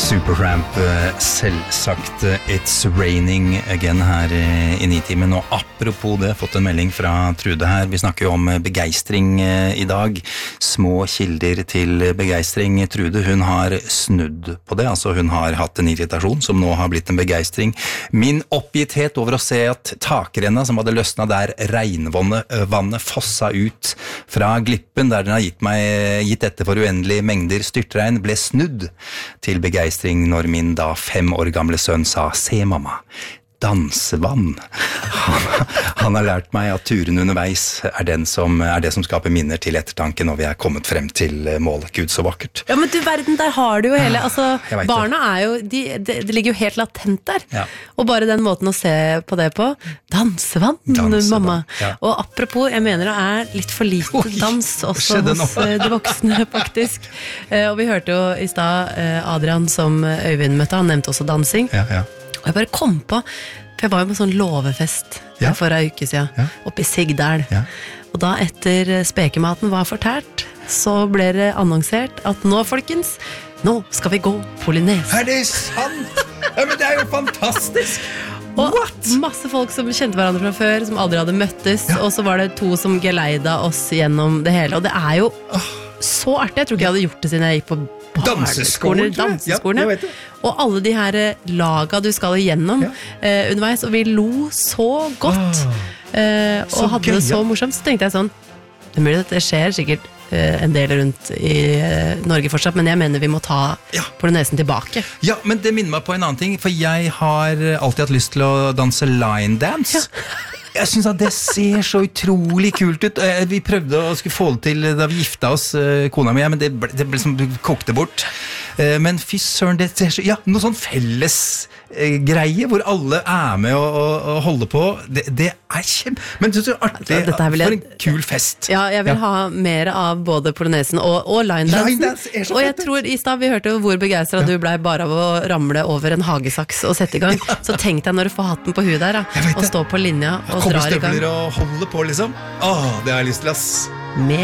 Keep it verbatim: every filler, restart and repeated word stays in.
Supertramp, selvsagt It's Raining Again her i Nitimen. Og apropos det, fått en melding fra Trude her. Vi snakker jo om begeistring i dag. Små kilder til begeistring. Trude, hun har snudd på det. Altså hun har hatt en irritasjon som nå har blitt en begeistring. Min oppgitthet over å se at takrenna som hadde løsnet der regnvannet vannet fossa ut fra glippen, der den har gitt meg gitt etter for uendelige mengder styrtregn, ble snudd til begeistring når min da fem år gamle sønn sa, se mamma, dansevann. Han, han har lært meg at turen underveis er, den som, er det som skaper minner til ettertanke når vi er kommet frem til mål. Gud, så vakkert. Ja, men du verden, der har du jo hele, altså, barna det. er jo, de, de, de ligger jo helt latent der. Ja. Og bare den måten å se på det på, dansevann, dansevann mamma. Ja. Og apropos, jeg mener det er litt for lite Oi, dans også hos de voksne, faktisk. Og vi hørte jo i stad Adrian som Øyvind møtte, han nevnte også dansing. Ja, ja. Og jeg bare kom på, for jeg var jo på sånn låvefest ja. for en uke siden, ja. oppe i Sigdal. Ja. Og da etter spekematen var fortært, så ble det annonsert at nå, folkens, nå skal vi gå polynese. Er det sant? Ja, men det er jo fantastisk! Og What? masse folk som kjente hverandre fra før, som aldri hadde møttes, ja. og så var det to som geleida oss gjennom det hele. Og det er jo oh. så artig, jeg tror ikke jeg hadde gjort det siden jeg gikk på Danseskolen, danseskolen ja, og alle de her laga du skal igjennom ja. eh, underveis, og vi lo så godt ah, eh, og så hadde gøy, det så morsomt, så tenkte jeg sånn det er mulig at det skjer sikkert eh, en del rundt i eh, Norge fortsatt, men jeg mener vi må ta ja. polynesen tilbake. Ja, men det minner meg på en annen ting, for jeg har alltid hatt lyst til å danse line dance ja. Jeg synes at det ser så utrolig kult ut. Vi prøvde å skulle få det til da vi gifta oss, kona mi, men det ble, det ble som kokte bort. Men fy søren, det ser så, ja, noe sånn felles greie, hvor alle er med og, og, og holder på. Det, det er kjempe... Men det er så artig, jeg, for en kul fest. Ja, jeg vil ja. ha mer av både polynesen og, og line-dansen. Line og jeg tror, i sted vi hørte jo hvor begeistret ja. du ble bare av å ramle over en hagesaks og sette i gang. Ja. Så tenk deg når du får hatten på huet der, da, og stå på linja og Kommer støvler og holder på, liksom. Åh, det har jeg lyst til, ass. Med